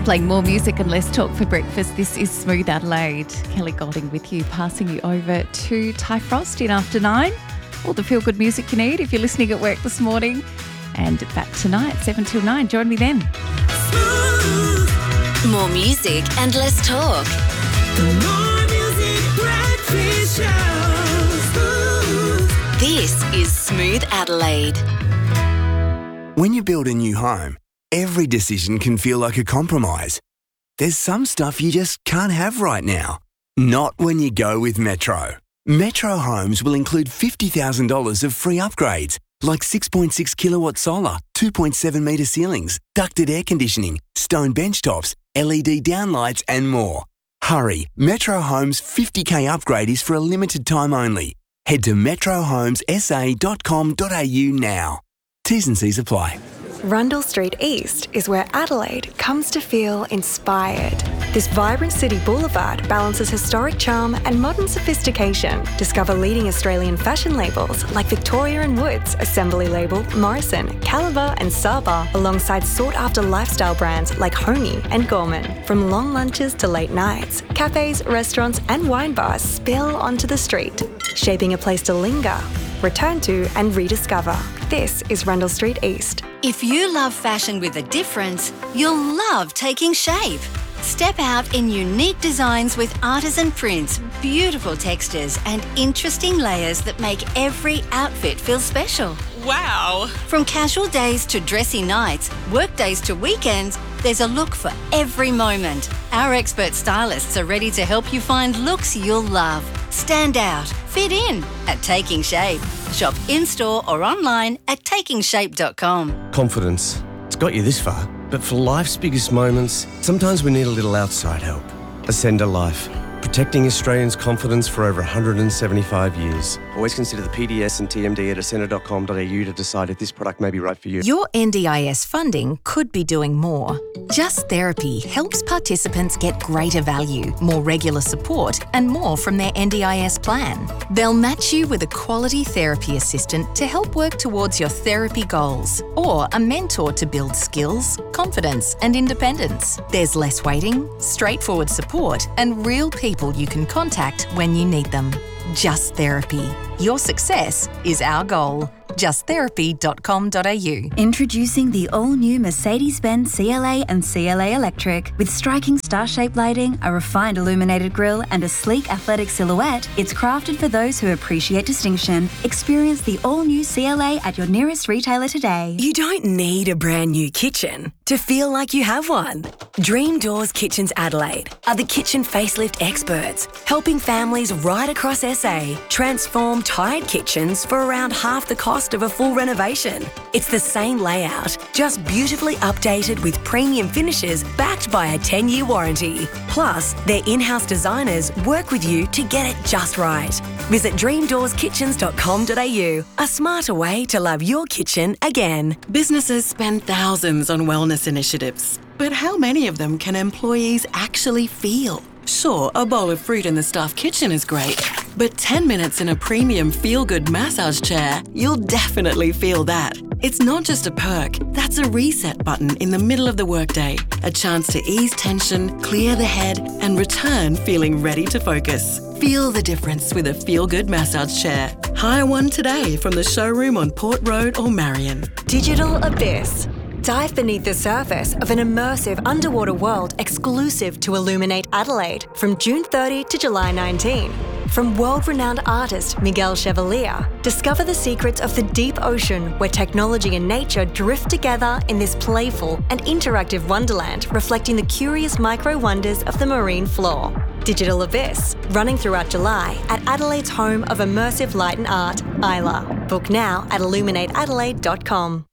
Playing more music and less talk for breakfast. This is Smooth Adelaide. Kelly Golding with you, passing you over to Ty Frost in after 9. All the feel-good music you need if you're listening at work this morning. And back tonight, 7 till 9. Join me then. Smooth. More music and less talk. More music, breakfast show. Smooth. This is Smooth Adelaide. When you build a new home, every decision can feel like a compromise. There's some stuff you just can't have right now. Not when you go with Metro. Metro Homes will include $50,000 of free upgrades, like 6.6 kilowatt solar, 2.7 metre ceilings, ducted air conditioning, stone benchtops, LED downlights and more. Hurry, Metro Homes 50k upgrade is for a limited time only. Head to metrohomesa.com.au now. T's and C's apply. Rundle Street East is where Adelaide comes to feel inspired. This vibrant city boulevard balances historic charm and modern sophistication. Discover leading Australian fashion labels like Victoria & Woods, Assembly Label, Morrison, Caliber and Saba, alongside sought-after lifestyle brands like Honey and Gorman. From long lunches to late nights, cafes, restaurants and wine bars spill onto the street, shaping a place to linger, return to and rediscover. This is Rundle Street East. If you love fashion with a difference, you'll love Taking Shape. Step out in unique designs with artisan prints, beautiful textures and interesting layers that make every outfit feel special. Wow! From casual days to dressy nights, work days to weekends, there's a look for every moment. Our expert stylists are ready to help you find looks you'll love. Stand out, fit in at Taking Shape. Shop in-store or online at takingshape.com. Confidence. It's got you this far. But for life's biggest moments, sometimes we need a little outside help. Ascender Life. Protecting Australians' confidence for over 175 years. Always consider the PDS and TMD at ascender.com.au to decide if this product may be right for you. Your NDIS funding could be doing more. Just Therapy helps participants get greater value, more regular support, and more from their NDIS plan. They'll match you with a quality therapy assistant to help work towards your therapy goals, or a mentor to build skills, confidence, and independence. There's less waiting, straightforward support, and real people you can contact when you need them. Just Therapy. Your success is our goal. justtherapy.com.au. Introducing the all-new Mercedes-Benz CLA and CLA Electric. With striking star-shaped lighting, a refined illuminated grille and a sleek athletic silhouette, it's crafted for those who appreciate distinction. Experience the all-new CLA at your nearest retailer today. You don't need a brand new kitchen to feel like you have one. Dream Doors Kitchens Adelaide are the kitchen facelift experts, helping families right across SA transform tired kitchens for around half the cost of a full renovation. It's the same layout, just beautifully updated with premium finishes backed by a 10-year warranty. Plus, their in-house designers work with you to get it just right. Visit dreamdoorskitchens.com.au, a smarter way to love your kitchen again. Businesses spend thousands on wellness initiatives, but how many of them can employees actually feel? Sure, a bowl of fruit in the staff kitchen is great, but 10 minutes in a premium feel-good massage chair, you'll definitely feel that. It's not just a perk, that's a reset button in the middle of the workday, a chance to ease tension, clear the head, and return feeling ready to focus. Feel the difference with a feel-good massage chair. Hire one today from the showroom on Port Road or Marion. Digital Abyss. Dive beneath the surface of an immersive underwater world exclusive to Illuminate Adelaide from June 30 to July 19. From world-renowned artist Miguel Chevalier, discover the secrets of the deep ocean where technology and nature drift together in this playful and interactive wonderland reflecting the curious micro-wonders of the marine floor. Digital Abyss, running throughout July at Adelaide's home of immersive light and art, Isla. Book now at illuminateadelaide.com.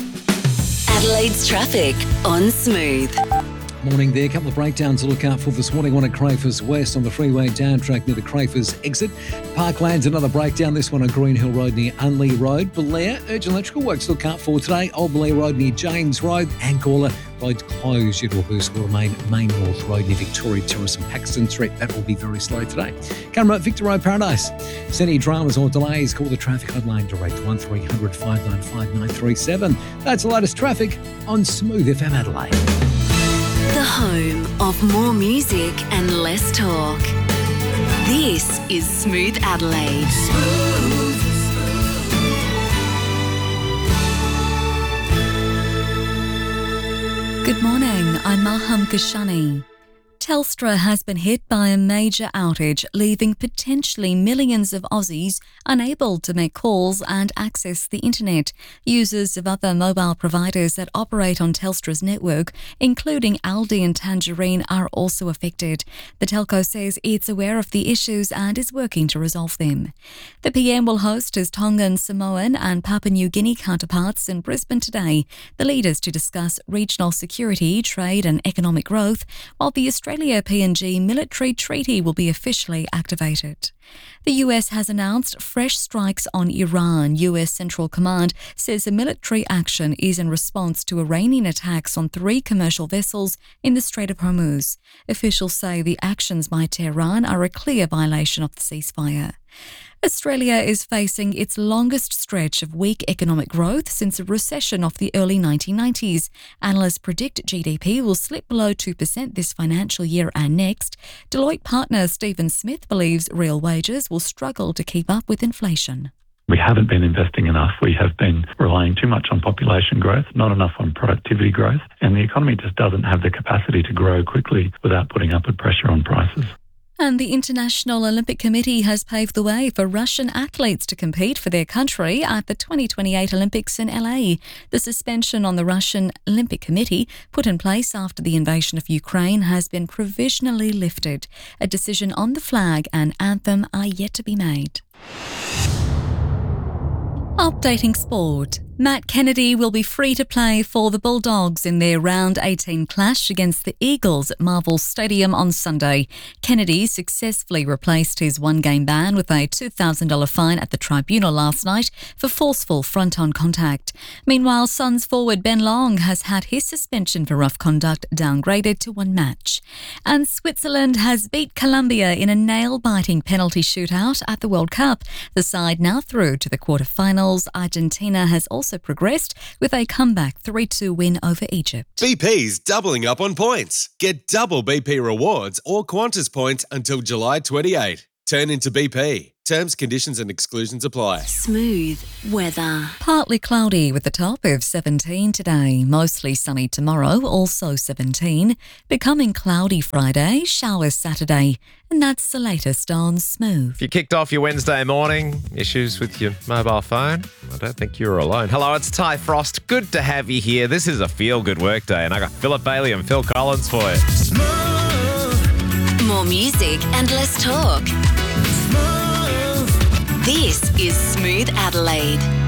Adelaide's traffic on Smooth. Morning there. A couple of breakdowns to look out for this morning. One at Crafers West on the freeway down track near the Crafers exit. Parkland's another breakdown. This one on Green Hill Road near Unley Road. Belair, urgent electrical works to look out for today. Old Belair Road near James Road. Ancalla Road's closed due to a boost will remain Main North Road near Victoria Terrace and Paxton Street. That will be very slow today. Camera Victor Road Paradise. Any dramas or delays, call the traffic hotline direct 1300 595 937. That's the latest traffic on Smooth FM Adelaide. The home of more music and less talk. This is Smooth Adelaide. Good morning, I'm Maham Kashani. Telstra has been hit by a major outage, leaving potentially millions of Aussies unable to make calls and access the internet. Users of other mobile providers that operate on Telstra's network, including Aldi and Tangerine, are also affected. The telco says it's aware of the issues and is working to resolve them. The PM will host his Tongan, Samoan and Papua New Guinea counterparts in Brisbane today, the leaders to discuss regional security, trade and economic growth, while the Australia-PNG military treaty will be officially activated. The US has announced fresh strikes on Iran. US Central Command says the military action is in response to Iranian attacks on 3 commercial vessels in the Strait of Hormuz. Officials say the actions by Tehran are a clear violation of the ceasefire. Australia is facing its longest stretch of weak economic growth since a recession of the early 1990s. Analysts predict GDP will slip below 2% this financial year and next. Deloitte partner Stephen Smith believes real wages will struggle to keep up with inflation. We haven't been investing enough. We have been relying too much on population growth, not enough on productivity growth, and the economy just doesn't have the capacity to grow quickly without putting upward pressure on prices. And the International Olympic Committee has paved the way for Russian athletes to compete for their country at the 2028 Olympics in LA. The suspension on the Russian Olympic Committee, put in place after the invasion of Ukraine, has been provisionally lifted. A decision on the flag and anthem are yet to be made. Updating sport. Matt Kennedy will be free to play for the Bulldogs in their Round 18 clash against the Eagles at Marvel Stadium on Sunday. Kennedy successfully replaced his one-game ban with a $2,000 fine at the tribunal last night for forceful front-on contact. Meanwhile, Suns forward Ben Long has had his suspension for rough conduct downgraded to 1 match. And Switzerland has beat Colombia in a nail-biting penalty shootout at the World Cup. The side now through to the quarterfinals. Argentina has also progressed with a comeback 3-2 win over Egypt. BP's doubling up on points. Get double BP rewards or Qantas points until July 28. Turn into BP. Terms, conditions and exclusions apply. Smooth weather. Partly cloudy with a top of 17 today. Mostly sunny tomorrow, also 17. Becoming cloudy Friday, showers Saturday. And that's the latest on Smooth. If you kicked off your Wednesday morning, issues with your mobile phone, I don't think you're alone. Hello, it's Ty Frost. Good to have you here. This is a feel-good work day, and I got Philip Bailey and Phil Collins for you. More music and less talk. This is Smooth Adelaide.